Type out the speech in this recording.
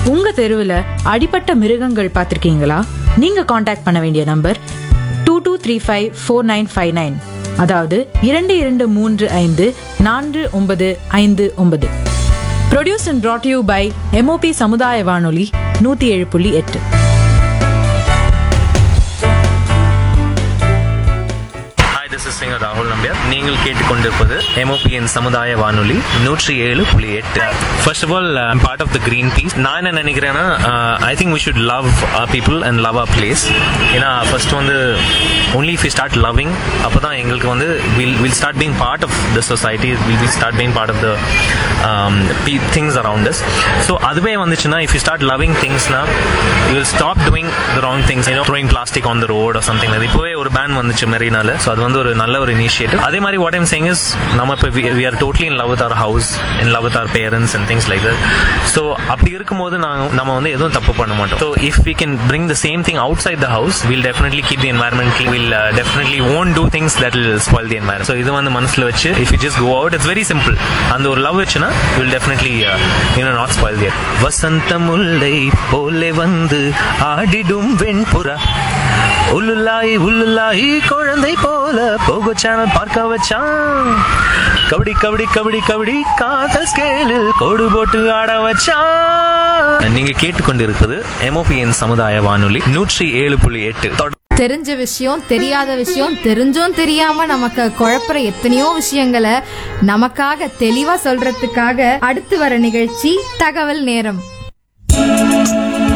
உங்க தெருவுல அடிபட்ட மிருகங்கள் பார்த்திருக்கீங்களா? நீங்க காண்டாக்ட் பண்ண வேண்டிய நம்பர் 22354959, அதாவது 22354959. Produced and brought to you by MOP சமுதாய வானொலி 107.8. This is singer Rahul Nambiar. நீங்கள் கேட்டுக்கொண்டிருப்பது MOPN சமுதாய வானொலி 107.8. First of all, I'm part of the Greenpeace. நான் என்ன நினைக்கிறேன்னா, I think we should love our people and love our place. ஏன்னா ஃபர்ஸ்ட் வந்து only if we start loving, அப்பதான் எங்களுக்கு வந்து we'll start being part of the society, we'll start being part of the things around us. So அதுவே வந்துச்சுன்னா, if you start loving things now, you will stop doing the wrong things, throwing plastic on the road or something like that. இப்போவே ஒரு pan வந்துச்சு மெரினால. So அது வந்து ஒரு நல்ல ஒரு இனிஷியேட்டிவ். அதே மாதிரி வாட் ஐம் சேயிங் இஸ், நம்ம இப்போ we are totally in love with our house, in love with our parents and things like that. So அப்படி இருக்கும்போது நம்ம வந்து எதுவும் தப்பு பண்ண மாட்டோம். So if we can bring the same thing outside the house, we'll definitely keep the environment clean. We'll definitely won't do things that will spoil the environment. So இது வந்து மனசுல வச்சு, if you just go out, it's very simple. அந்த ஒரு love வச்சுனா we'll definitely not spoil the earth. வசந்த முல்லை போலே வந்து ஆடிடும் வெண்புறா, உள்ளுலாய் உள்ளுலாய் குழந்தை போல போகோ சேனல் பார்க்க வச்சான், கபடி கபடி கபடி கபடி காதல் ஸ்கேலில் கோடு போட்டு ஆட வச்சான். நீங்க கேட்டுக்கொண்டிருப்பது MOPN சமுதாய வானொலி 107.8. தெரிஞ்ச விஷயம், தெரியாத விஷயம், தெரிஞ்சும் தெரியாம நமக்கு குழப்பற எத்தனையோ விஷயங்களை நமக்காக தெளிவா சொல்றதுக்காக அடுத்து வர நிகழ்ச்சி தகவல் நேரம்.